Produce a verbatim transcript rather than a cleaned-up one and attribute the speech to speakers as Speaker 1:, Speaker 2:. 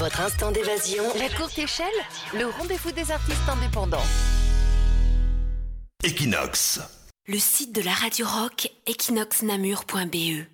Speaker 1: Votre instant d'évasion.
Speaker 2: La courte échelle, le rendez-vous des artistes indépendants.
Speaker 3: Equinox.
Speaker 4: Le site de la Radio Rock, equinox namur point b e.